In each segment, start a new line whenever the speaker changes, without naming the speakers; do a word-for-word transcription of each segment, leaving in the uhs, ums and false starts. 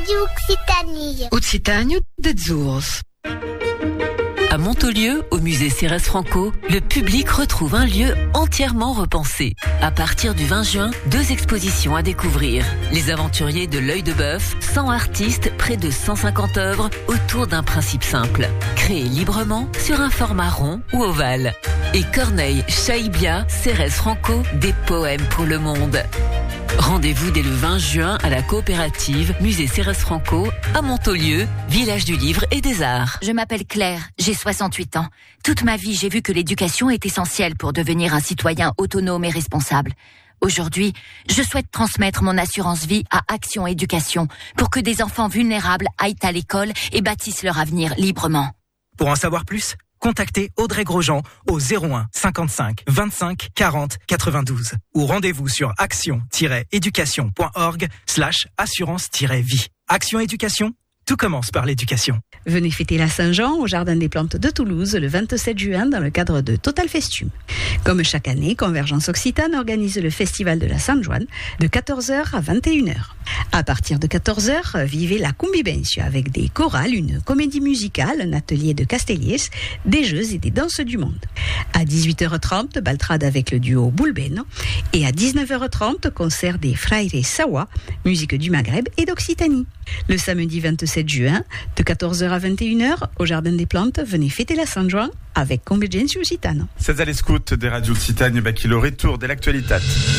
Radio Occitanie.
Occitanie d'Azores.
À Montaulieu, au musée Cérès Franco, le public retrouve un lieu entièrement repensé. À partir du vingt juin, deux expositions à découvrir. Les aventuriers de l'œil de bœuf, cent artistes, près de cent cinquante œuvres autour d'un principe simple. Créées librement sur un format rond ou ovale. Et Corneille Chaïbia, Cérès Franco, des poèmes pour le monde. Rendez-vous dès le vingt juin à la coopérative Musée Cérès Franco à Montaulieu, village du livre et des arts.
Je m'appelle Claire, j'ai soixante-huit ans. Toute ma vie, j'ai vu que l'éducation est essentielle pour devenir un citoyen autonome et responsable. Aujourd'hui, je souhaite transmettre mon assurance vie à Action Éducation pour que des enfants vulnérables aillent à l'école et bâtissent leur avenir librement.
Pour en savoir plus, contactez Audrey Grosjean au zéro un cinquante-cinq vingt-cinq quarante quatre-vingt-douze ou rendez-vous sur action-éducation.org slash assurance-vie. Action Éducation, tout commence par l'éducation.
Venez fêter la Saint-Jean au Jardin des Plantes de Toulouse le vingt-sept juin dans le cadre de Total Festum. Comme chaque année, Convergence Occitane organise le Festival de la Sainte-Joanne de quatorze heures à vingt et une heures. À partir de quatorze heures, vivez la Convivencio avec des chorales, une comédie musicale, un atelier de Castelliers, des jeux et des danses du monde. À dix-huit heures trente, baltrade avec le duo Boulbeno. Et à dix-neuf heures trente, concert des Fraires Sawa, musique du Maghreb et d'Occitanie. Le samedi vingt-sept juin, de quatorze heures à vingt et une heures, au Jardin des Plantes, venez fêter la Saint-Jean avec Convergence Occitane.
C'est à l'écoute des radios Occitanie, bah, qui le retour de l'actualité.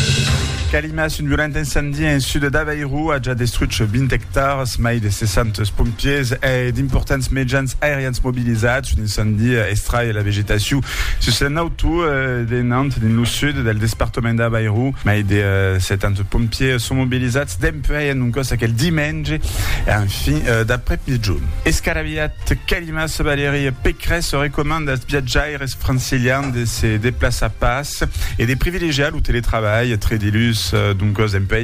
Calimas, un violent incendie en sud d'Aveiro ha già distrutto venti hectares, mai di sessanta pompiers e d'importanti mezzi aeriani mobilizzati. Un incendi estrae la vegetazione su l'auto di Nantes, nel sud del dipartimento d'Aveiro, mai di settanta pompiers sono mobilizzati d'emploi in un cosa che il dimanche e infine d'après-midi. Escaraviat Calimas Valérie Pécresse recommande als viaggiaires francilians de se déplacer à Passe et des privilégiés au télétravail très dilus. Donc,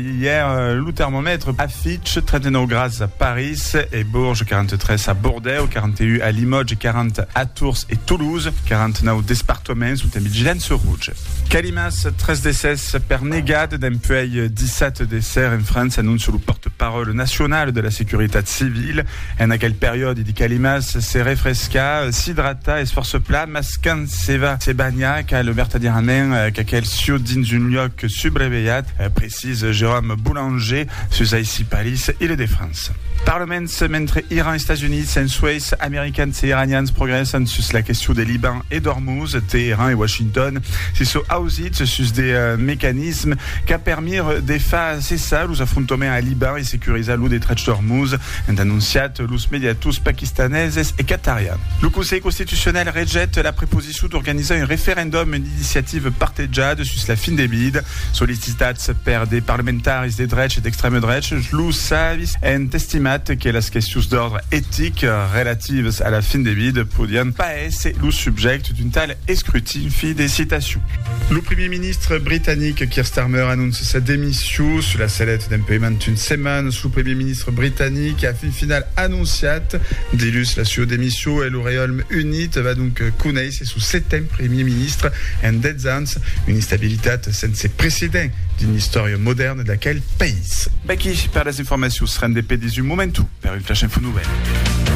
hier, le thermomètre affiche trente-neuf grades à Paris et Bourges, quarante-trois à Bordeaux, quarante et un à Limoges, quarante à Tours et Toulouse, quarante-neuf départements sous une vigilance rouge. Calimas, treize décès per negade d'emplois dix-sept décès en France, annonce le porte-parole national de la sécurité civile. En quelle période, il dit Calimas se refresca, s'hydrata et se force plat, mascan seva se bagna, car le vertadiranen, qu'aquel sio dins un lloc subreveillat, précise Jérôme Boulanger, sur Aïssi Palis et le de France. Parlement mentre Iran et États-Unis, sensueis américains et iraniens progressent sur la question des Liban et d'Ormuz, Téhéran et Washington, si so ausit sur des euh, mécanismes qui a permis de faire cessar los affrontaments à Liban et sécuriser l'eau des trets d'Ormuz, ont annoncé los médiatus pakistanaises et qatariens. Le Conseil constitutionnel rejette la proposition d'organiser un référendum, une initiative partagée sur la fin des bides, sollicitats per des parlementaires des drets et d'extrême droite, lo savis en estimat que les questions d'ordre éthique relatives à la fin des bides podien pas être le sujet d'une telle escrutin. Fin des citations. Le Premier ministre britannique Keir Starmer annonce sa démission sur la sellette d'un paiement d'une semaine. Le Premier ministre britannique a fin final annonciat d'illus la sua démission et le Royaume Uni va donc connaître sous septième Premier ministre en dez ans une instabilité sans précédent d'une histoire moderne d'aquel pays. Baki, par les informations, sera un des P D du Momentum, par une flash info nouvelle.